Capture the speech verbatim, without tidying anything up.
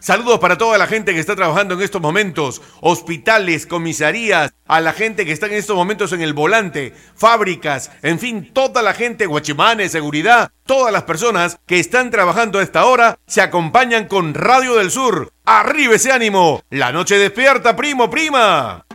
Saludos para toda la gente que está trabajando en estos momentos, hospitales, comisarías, a la gente que está en estos momentos en el volante, fábricas, en fin, toda la gente, guachimanes, seguridad, todas las personas que están trabajando a esta hora se acompañan con Radio del Sur. ¡Arriba ese ánimo! La noche despierta, primo, prima.